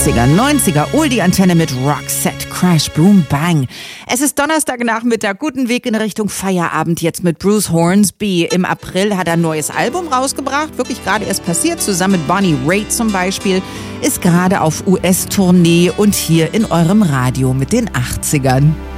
80er, 90er, Oldie-Antenne mit Roxette, Crash, Boom, Bang. Es ist Donnerstagnachmittag, guten Weg in Richtung Feierabend jetzt mit Bruce Hornsby. Im April hat er ein neues Album rausgebracht, wirklich gerade erst passiert, zusammen mit Bonnie Raitt zum Beispiel. Ist gerade auf US-Tournee und hier in eurem Radio mit den 80ern.